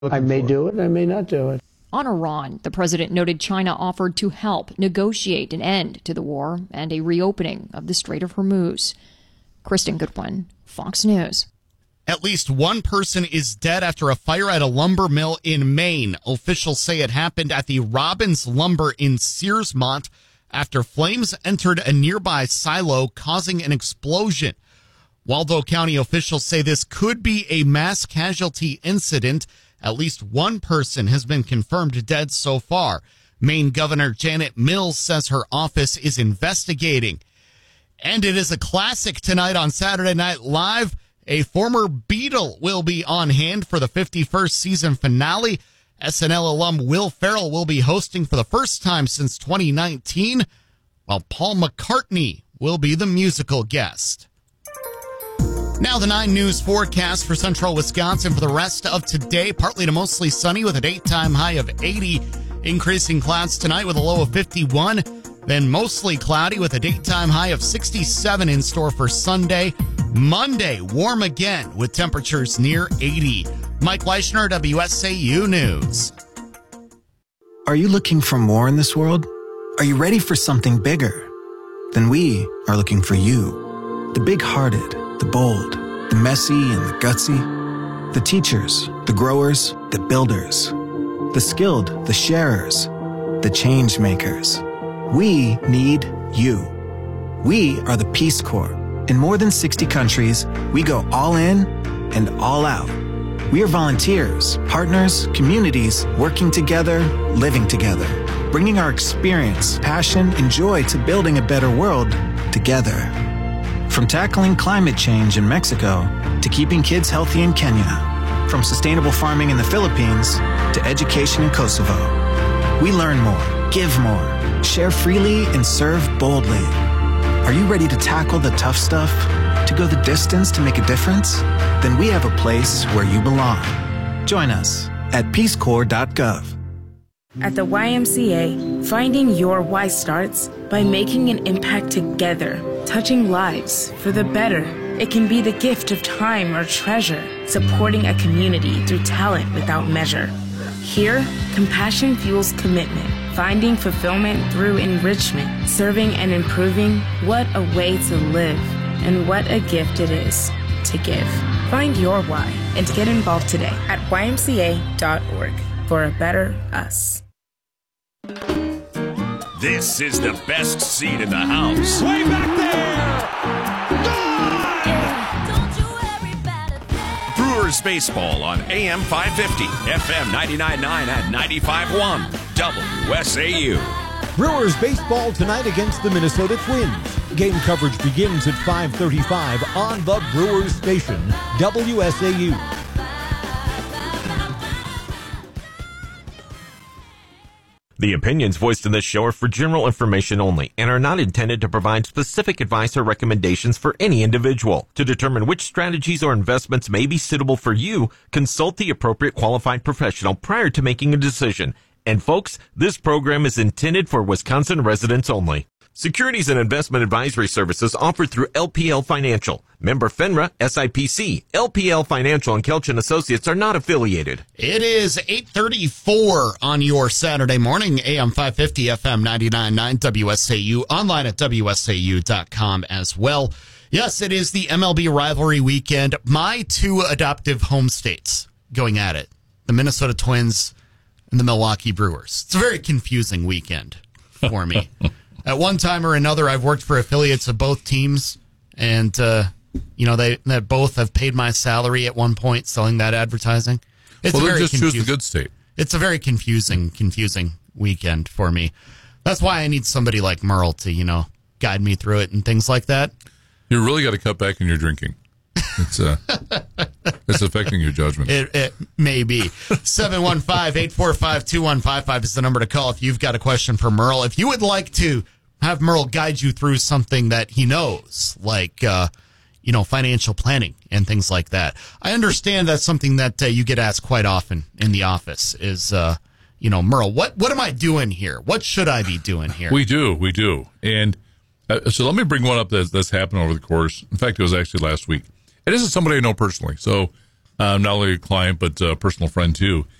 I may do it, I may not do it. On Iran, the president noted China offered to help negotiate an end to the war and a reopening of the Strait of Hormuz. Kristen Goodwin, Fox News. At least one person is dead after a fire at a lumber mill in Maine. Officials say it happened at the Robbins Lumber in Searsmont after flames entered a nearby silo, causing an explosion. Waldo County officials say this could be a mass casualty incident. At least one person has been confirmed dead so far. Maine Governor Janet Mills says her office is investigating. And it is a classic tonight on Saturday Night Live. A former Beatle will be on hand for the 51st season finale. SNL alum Will Ferrell will be hosting for the first time since 2019, while Paul McCartney will be the musical guest. Now the 9 News forecast for central Wisconsin for the rest of today. Partly to mostly sunny with a daytime high of 80. Increasing clouds tonight with a low of 51. Then mostly cloudy with a daytime high of 67 in store for Sunday. Monday, warm again with temperatures near 80. Mike Leischner, WSAU News. Are you looking for more in this world? Are you ready for something bigger? Then we are looking for you. The big-hearted, the bold, the messy and the gutsy. The teachers, the growers, the builders. The skilled, the sharers, the change makers. We need you. We are the Peace Corps. In more than 60 countries, we go all in and all out. We are volunteers, partners, communities, working together, living together, bringing our experience, passion, and joy to building a better world together. From tackling climate change in Mexico to keeping kids healthy in Kenya, from sustainable farming in the Philippines to education in Kosovo. We learn more, give more, share freely, and serve boldly. Are you ready to tackle the tough stuff? To go the distance to make a difference? Then we have a place where you belong. Join us at peacecorps.gov. At the YMCA, finding your why starts by making an impact together, touching lives for the better. It can be the gift of time or treasure, supporting a community through talent without measure. Here, compassion fuels commitment, finding fulfillment through enrichment, serving and improving. What a way to live, and what a gift it is to give. Find your why and get involved today at ymca.org for a better us. This is the best seat in the house. Way back there! Brewers baseball on AM 550, FM 99.9 and 95.1, WSAU. Brewers baseball tonight against the Minnesota Twins. Game coverage begins at 5:35 on the Brewers station, WSAU. The opinions voiced in this show are for general information only and are not intended to provide specific advice or recommendations for any individual. To determine which strategies or investments may be suitable for you, consult the appropriate qualified professional prior to making a decision. And folks, this program is intended for Wisconsin residents only. Securities and investment advisory services offered through LPL Financial. Member FINRA, SIPC. LPL Financial and Kelch & Associates are not affiliated. It is 8:34 on your Saturday morning, AM 550, FM 99.9, WSAU, online at WSAU.com as well. Yes, it is the MLB rivalry weekend. My two adoptive home states going at it, the Minnesota Twins and the Milwaukee Brewers. It's a very confusing weekend for me. At one time or another, I've worked for affiliates of both teams, and they both have paid my salary at one point selling that advertising. It's well, just choose the good state. It's a very confusing weekend for me. That's why I need somebody like Merle to, guide me through it and things like that. You really got to cut back on your drinking. It's affecting your judgment. It may be. 715-845-2155 is the number to call if you've got a question for Merle. If you would like to have Merle guide you through something that he knows, like, financial planning and things like that. I understand that's something that you get asked quite often in the office is, Merle, what am I doing here? What should I be doing here? We do. And so let me bring one up that's happened over the course. In fact, it was actually last week. It isn't somebody I know personally. So not only a client, but a personal friend, too.